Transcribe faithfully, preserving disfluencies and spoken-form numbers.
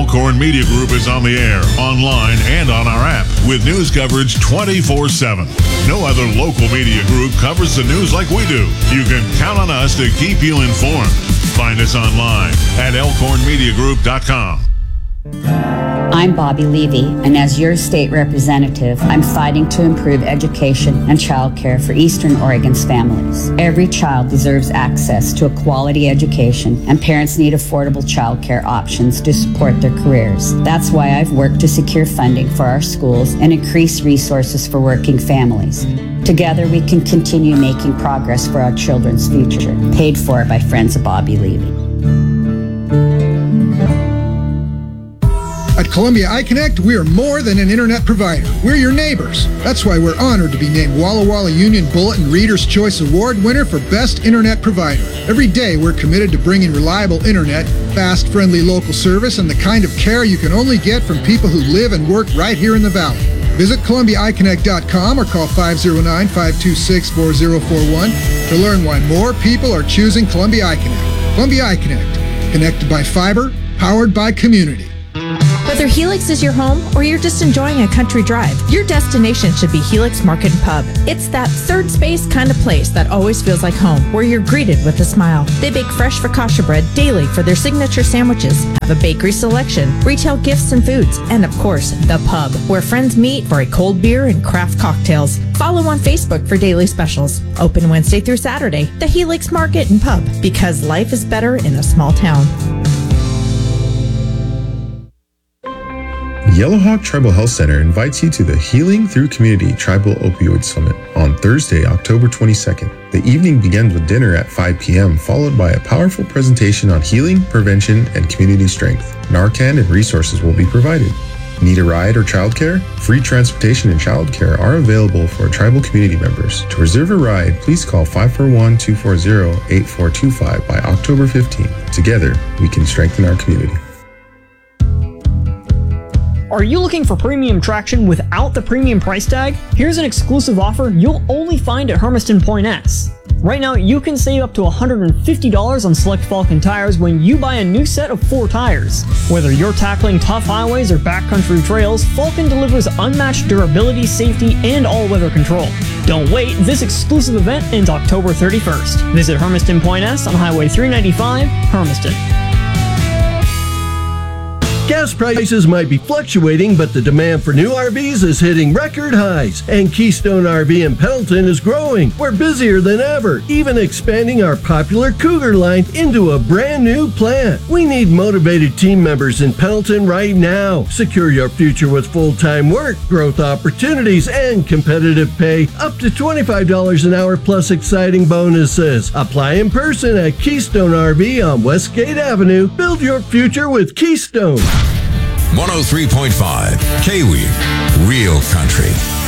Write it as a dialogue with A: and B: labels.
A: Elkhorn Media Group is on the air, online, and on our app with news coverage twenty-four seven. No other local media group covers the news like we do. You can count on us to keep you informed. Find us online at elkhorn media group dot com.
B: I'm Bobby Levy, and as your state representative, I'm fighting to improve education and child care for Eastern Oregon's families. Every child deserves access to a quality education, and parents need affordable child care options to support their careers. That's why I've worked to secure funding for our schools and increase resources for working families. Together, we can continue making progress for our children's future. Paid for by Friends of Bobby Levy.
C: At Columbia iConnect, we are more than an internet provider. We're your neighbors. That's why we're honored to be named Walla Walla Union Bulletin Reader's Choice Award winner for Best Internet Provider. Every day, we're committed to bringing reliable internet, fast, friendly local service, and the kind of care you can only get from people who live and work right here in the Valley. Visit Columbia i connect dot com or call five oh nine, five two six, four oh four one to learn why more people are choosing Columbia iConnect. Columbia iConnect, connected by fiber, powered by community.
D: Whether Helix is your home or you're just enjoying a country drive, your destination should be Helix Market and Pub. It's that third space kind of place that always feels like home, where you're greeted with a smile. They bake fresh focaccia bread daily for their signature sandwiches, have a bakery selection, retail gifts and foods, and of course, the pub, where friends meet for a cold beer and craft cocktails. Follow on Facebook for daily specials. Open Wednesday through Saturday, the Helix Market and Pub, because life is better in a small town.
E: Yellowhawk Tribal Health Center invites you to the Healing Through Community Tribal Opioid Summit on Thursday, October twenty-second. The evening begins with dinner at five p.m., followed by a powerful presentation on healing, prevention, and community strength. Narcan and resources will be provided. Need a ride or childcare? Free transportation and childcare are available for tribal community members. To reserve a ride, please call five four one, two four zero, eight four two five by October fifteenth. Together, we can strengthen our community.
F: Are you looking for premium traction without the premium price tag? Here's an exclusive offer you'll only find at Hermiston Point S. Right now, you can save up to one hundred fifty dollars on select Falken tires when you buy a new set of four tires. Whether you're tackling tough highways or backcountry trails, Falken delivers unmatched durability, safety, and all-weather control. Don't wait, this exclusive event ends October thirty-first. Visit Hermiston Point S on Highway three ninety-five, Hermiston.
G: Gas prices might be fluctuating, but the demand for new R Vs is hitting record highs. And Keystone R V in Pendleton is growing. We're busier than ever, even expanding our popular Cougar line into a brand new plant. We need motivated team members in Pendleton right now. Secure your future with full-time work, growth opportunities, and competitive pay. Up to twenty-five dollars an hour plus exciting bonuses. Apply in person at Keystone R V on Westgate Avenue. Build your future with Keystone.
H: one oh three point five K W E, Real Country.